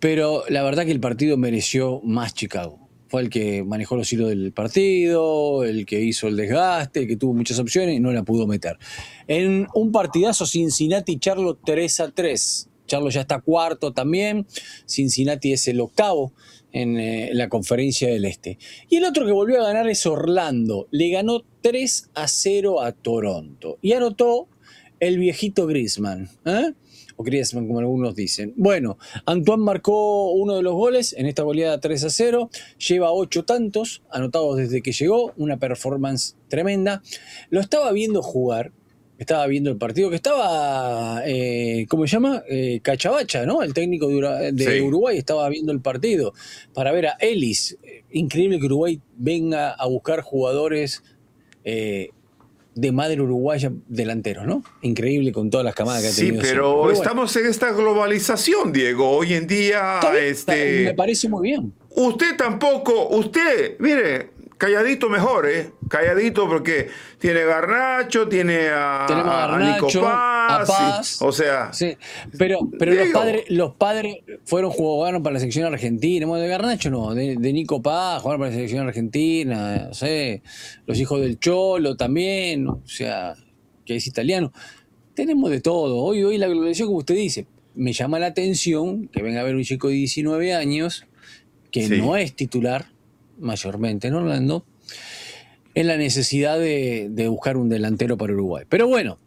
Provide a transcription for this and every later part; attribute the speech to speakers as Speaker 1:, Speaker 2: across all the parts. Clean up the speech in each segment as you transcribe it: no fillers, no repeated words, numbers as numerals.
Speaker 1: pero la verdad que el partido mereció más Chicago. Fue el que manejó los hilos del partido, el que hizo el desgaste, el que tuvo muchas opciones y no la pudo meter. En un partidazo Cincinnati-Charlotte 3-3. Charlotte ya está cuarto también. Cincinnati es el octavo en la conferencia del Este. Y el otro que volvió a ganar es Orlando. Le ganó 3-0 a Toronto. Y anotó el viejito Griezmann. O Griezmann, como algunos dicen. Bueno, Antoine marcó uno de los goles en esta goleada 3-0. Lleva 8 tantos anotados desde que llegó. Una performance tremenda. Lo estaba viendo jugar. Estaba viendo el partido que estaba, ¿cómo se llama? Cachabacha, ¿no? El técnico de Uruguay estaba viendo el partido para ver a Ellis. Increíble que Uruguay venga a buscar jugadores de madre uruguaya delanteros, ¿no? Increíble con todas las camadas que ha tenido.
Speaker 2: Sí, pero
Speaker 1: bueno,
Speaker 2: estamos en esta globalización, Diego. Hoy en día,
Speaker 1: me parece muy bien.
Speaker 2: Usted, mire, calladito mejor, ¿eh? Calladito porque tiene Garnacho, tiene a Nico Paz.
Speaker 1: Paz.
Speaker 2: O sea...
Speaker 1: Sí, pero los padres jugaron para la selección argentina. Bueno, de Garnacho no, de Nico Paz, jugaron para la selección argentina, no sé. Los hijos del Cholo también, o sea, que es italiano. Tenemos de todo. Hoy la globalización, como usted dice, me llama la atención que venga a ver un chico de 19 años que no es titular, mayormente en Orlando, en la necesidad de buscar un delantero para Uruguay. Pero bueno,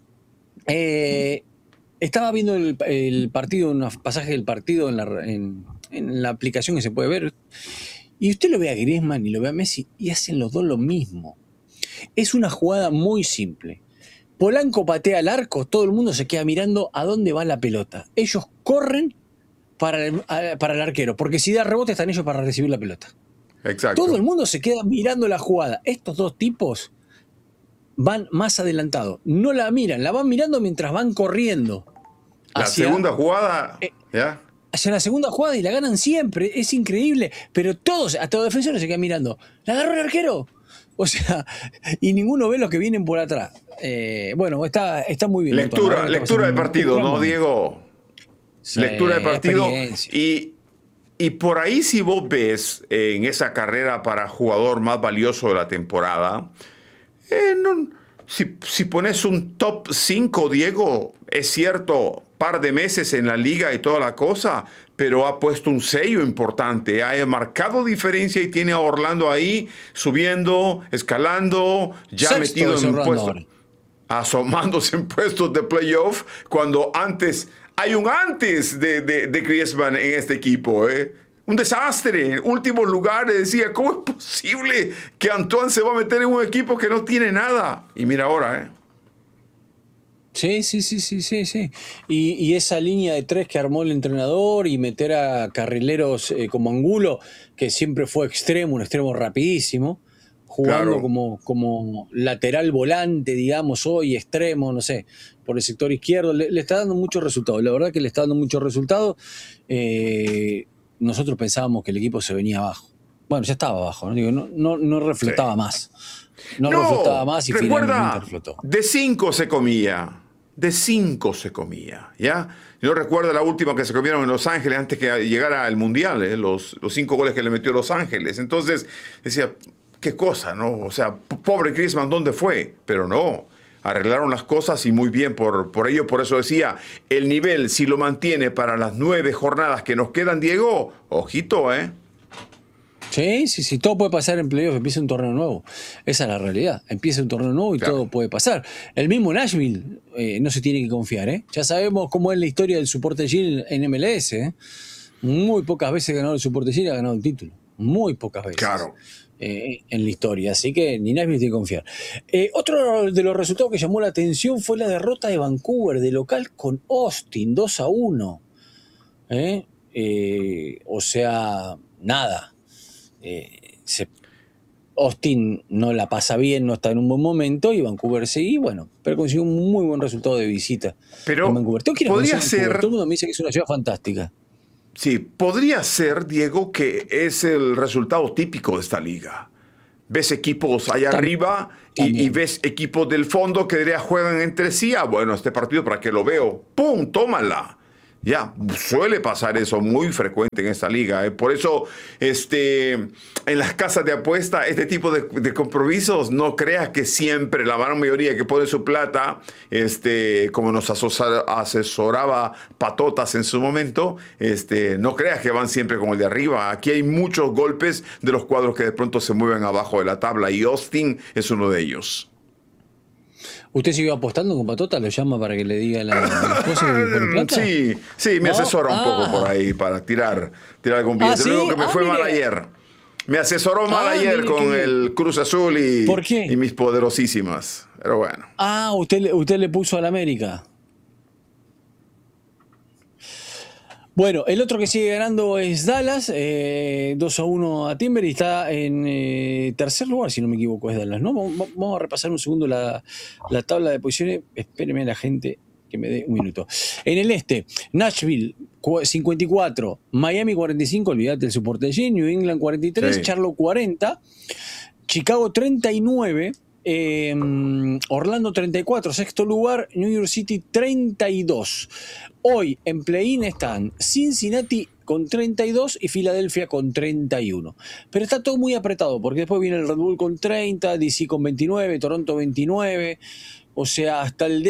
Speaker 1: estaba viendo el partido, un pasaje del partido en la aplicación que se puede ver, y usted lo ve a Griezmann y lo ve a Messi y hacen los dos lo mismo. Es una jugada muy simple. Polanco patea al arco, todo el mundo se queda mirando a dónde va la pelota. Ellos corren para el arquero, porque si da rebote están ellos para recibir la pelota.
Speaker 2: Exacto.
Speaker 1: Todo el mundo se queda mirando la jugada. Estos dos tipos van más adelantados. No la miran, la van mirando mientras van corriendo.
Speaker 2: La segunda jugada, ¿ya?
Speaker 1: Hacia la segunda jugada y la ganan siempre. Es increíble. Pero todos, hasta los defensores se quedan mirando. ¿La agarró el arquero? O sea, y ninguno ve los que vienen por atrás. Bueno, está muy bien.
Speaker 2: Lectura del partido, ¿no, Diego? Sí, lectura del partido. Y por ahí, si vos ves en esa carrera para jugador más valioso de la temporada, si pones un top 5, Diego, es cierto, par de meses en la liga y toda la cosa, pero ha puesto un sello importante, ha marcado diferencia y tiene a Orlando ahí subiendo, escalando, ya metido en puestos, asomándose en puestos de playoff, cuando hay un antes de Griezmann en este equipo, ¿eh? Un desastre, últimos lugares. Decía, ¿cómo es posible que Antoine se va a meter en un equipo que no tiene nada? Y mira ahora, ¿eh?
Speaker 1: Sí. Y esa línea de 3 que armó el entrenador y meter a carrileros como Angulo, que siempre fue un extremo rapidísimo, jugando como lateral volante, digamos, hoy extremo, no sé, por el sector izquierdo, le está dando muchos resultados. La verdad que le está dando muchos resultados. Nosotros pensábamos que el equipo se venía abajo. Bueno, ya estaba abajo, ¿no? Digo, no reflotaba más. No reflotaba más y finalmente reflotó.
Speaker 2: De 5 se comía. De 5 se comía, ¿ya? Yo recuerdo la última que se comieron en Los Ángeles antes que llegara al Mundial, los 5 goles que le metió Los Ángeles. Entonces, decía, qué cosa, ¿no? O sea, pobre Griezmann, ¿dónde fue? Pero no, arreglaron las cosas y muy bien por ello. Por eso decía, el nivel, si lo mantiene para las 9 jornadas que nos quedan, Diego, ojito, ¿eh?
Speaker 1: Sí, todo puede pasar en playoff, empieza un torneo nuevo. Esa es la realidad. Empieza un torneo nuevo y todo puede pasar. El mismo Nashville no se tiene que confiar, ¿eh? Ya sabemos cómo es la historia del Supporter Shield en MLS, ¿eh? Muy pocas veces ganado el Supporter Shield y ha ganado el título. Muy pocas veces.
Speaker 2: Claro.
Speaker 1: En la historia. Así que ni Nashville tiene que confiar. Otro de los resultados que llamó la atención fue la derrota de Vancouver de local con Austin, 2-1. O sea, nada. Austin no la pasa bien, no está en un buen momento y Vancouver sí, pero consiguió un muy buen resultado de visita.
Speaker 2: Pero
Speaker 1: en Vancouver.
Speaker 2: podría ser.
Speaker 1: Todo el mundo me dice que es una ciudad fantástica.
Speaker 2: Sí, podría ser, Diego, que es el resultado típico de esta liga. Ves equipos allá arriba y ves equipos del fondo que juegan entre sí. Bueno, este partido para que lo veo. ¡Pum! Tómala. Ya, suele pasar eso muy frecuente en esta liga. Por eso, en las casas de apuesta, este tipo de compromisos, no creas que siempre la gran mayoría que pone su plata, como nos asesoraba Patotas en su momento, no creas que van siempre con el de arriba. Aquí hay muchos golpes de los cuadros que de pronto se mueven abajo de la tabla y Austin es uno de ellos.
Speaker 1: ¿Usted siguió apostando con Patota? ¿Lo llama para que le diga la esposa que pone plata?
Speaker 2: Sí, me asesora un poco por ahí para tirar algún billete.
Speaker 1: ¿Sí?
Speaker 2: Lo único que me fue mal ayer. Me asesoró mal ayer con el Cruz Azul
Speaker 1: ¿Por qué?
Speaker 2: y mis poderosísimas. Pero bueno.
Speaker 1: Usted le puso al América. Bueno, el otro que sigue ganando es Dallas, 2-1 a Timber y está en tercer lugar, si no me equivoco, es Dallas, ¿no? Vamos a repasar un segundo la tabla de posiciones. Espérenme la gente que me dé un minuto. En el este, Nashville 54, Miami 45, olvídate el soporte de allí, New England 43, sí. Charlotte 40, Chicago 39, Orlando 34, sexto lugar, New York City 32. Hoy en play-in están Cincinnati con 32 y Filadelfia con 31. Pero está todo muy apretado porque después viene el Red Bull con 30, DC con 29, Toronto 29. O sea, hasta el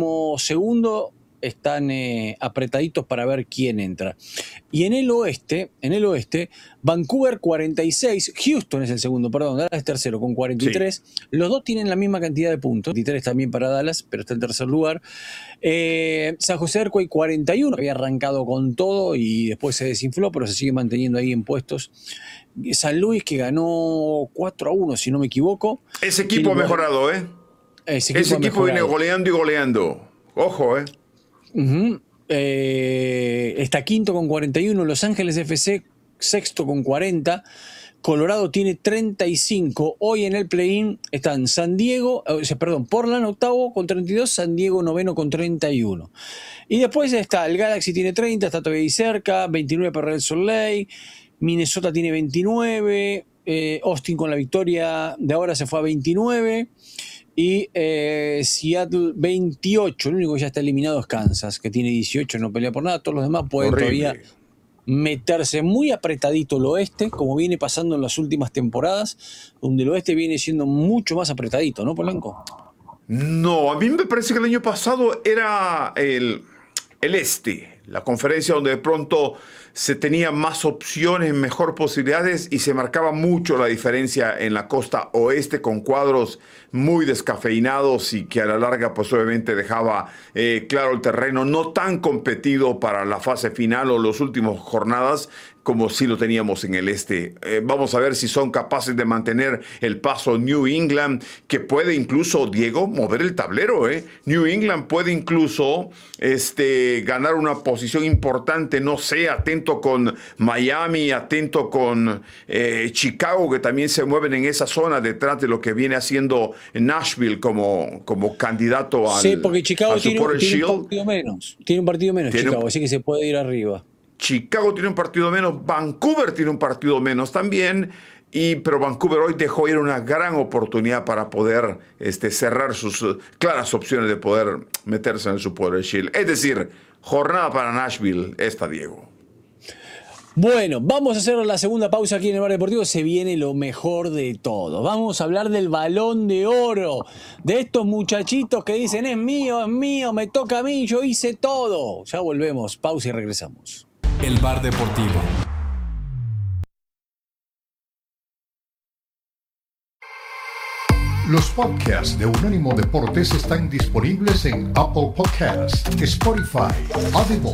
Speaker 1: 12º están apretaditos para ver quién entra. Y en el oeste, Vancouver 46, Houston es el segundo, perdón, Dallas es tercero con 43. Sí. Los dos tienen la misma cantidad de puntos, 23 también para Dallas, pero está en tercer lugar. San José Earthquake 41, había arrancado con todo y después se desinfló, pero se sigue manteniendo ahí en puestos. San Luis, que ganó 4-1, si no me equivoco.
Speaker 2: Ese equipo ha mejorado, ¿eh? Ese equipo viene goleando y goleando. Ojo,
Speaker 1: Uh-huh. Está quinto con 41, Los Ángeles FC sexto con 40, Colorado tiene 35. Hoy en el play-in están Portland octavo con 32, San Diego noveno con 31. Y después está el Galaxy tiene 30, está todavía ahí cerca, 29 para Real Salt Lake, Minnesota tiene 29, Austin con la victoria de ahora se fue a 29. Y Seattle 28, el único que ya está eliminado es Kansas, que tiene 18, no pelea por nada. Todos los demás pueden todavía meterse. Muy apretadito el oeste, como viene pasando en las últimas temporadas, donde el oeste viene siendo mucho más apretadito, ¿no, Polanco?
Speaker 2: No, a mí me parece que el año pasado era el este, la conferencia donde de pronto se tenía más opciones, mejor posibilidades y se marcaba mucho la diferencia en la costa oeste con cuadros muy descafeinados y que a la larga pues obviamente dejaba claro el terreno no tan competido para la fase final o las últimas jornadas como sí lo teníamos en el este. Vamos a ver si son capaces de mantener el paso New England, que puede incluso, Diego, mover el tablero. New England puede incluso ganar una posición importante, no sé, atento con Miami, atento con Chicago, que también se mueven en esa zona detrás de lo que viene haciendo Nashville como candidato al,
Speaker 1: porque Chicago
Speaker 2: al Supporter Shield.
Speaker 1: Tiene un partido menos Chicago, así que se puede ir arriba.
Speaker 2: Chicago tiene un partido menos, Vancouver tiene un partido menos también, pero Vancouver hoy dejó ir una gran oportunidad para poder cerrar sus claras opciones de poder meterse en el Supporter Shield. Es decir, jornada para Nashville esta, Diego.
Speaker 1: Bueno, vamos a hacer la segunda pausa aquí en el Bar Deportivo. Se viene lo mejor de todo. Vamos a hablar del Balón de Oro. De estos muchachitos que dicen, es mío, me toca a mí, yo hice todo. Ya volvemos, pausa y regresamos.
Speaker 3: El Bar Deportivo.
Speaker 4: Los podcasts de Unánimo Deportes están disponibles en Apple Podcasts, Spotify, Audible,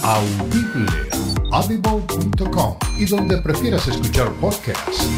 Speaker 4: audible.com y donde prefieras escuchar podcasts.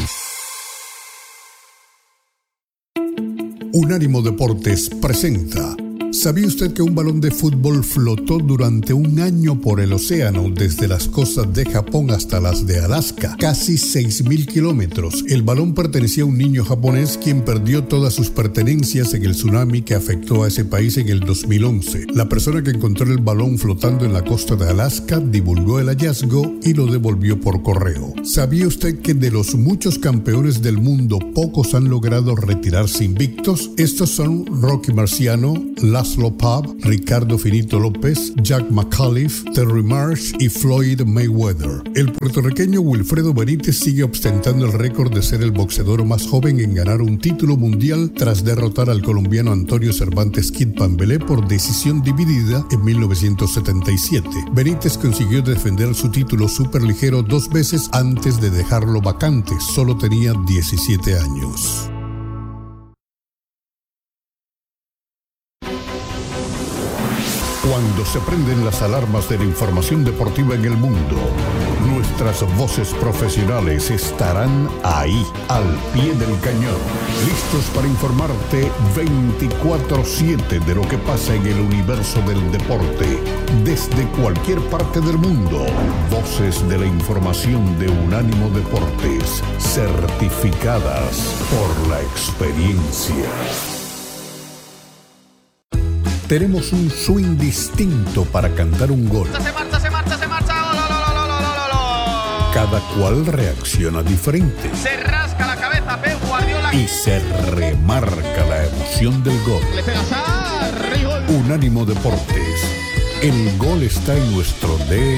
Speaker 4: Unánimo Deportes presenta. ¿Sabía usted que un balón de fútbol flotó durante un año por el océano desde las costas de Japón hasta las de Alaska? Casi 6.000 kilómetros. El balón pertenecía a un niño japonés quien perdió todas sus pertenencias en el tsunami que afectó a ese país en el 2011. La persona que encontró el balón flotando en la costa de Alaska divulgó el hallazgo y lo devolvió por correo. ¿Sabía usted que de los muchos campeones del mundo pocos han logrado retirarse invictos? Estos son Rocky Marciano, Laszlo Pav, Ricardo Finito López, Jack McAuliffe, Terry Marsh y Floyd Mayweather. El puertorriqueño Wilfredo Benítez sigue ostentando el récord de ser el boxeador más joven en ganar un título mundial tras derrotar al colombiano Antonio Cervantes Kid Pambelé por decisión dividida en 1977. Benítez consiguió defender su título superligero 2 veces antes de dejarlo vacante. Solo tenía 17 años. Cuando se prenden las alarmas de la información deportiva en el mundo, nuestras voces profesionales estarán ahí, al pie del cañón, listos para informarte 24/7 de lo que pasa en el universo del deporte, desde cualquier parte del mundo. Voces de la información de Unánimo Deportes, certificadas por la experiencia. Tenemos un swing distinto para cantar un gol.
Speaker 3: Se marcha.
Speaker 4: Cada cual reacciona diferente.
Speaker 3: Se rasca la cabeza Pep Guardiola.
Speaker 4: Y se remarca la emoción del gol.
Speaker 3: Le pega Sarri, gol.
Speaker 4: Unánimo Deportes. El gol está en nuestro DNA.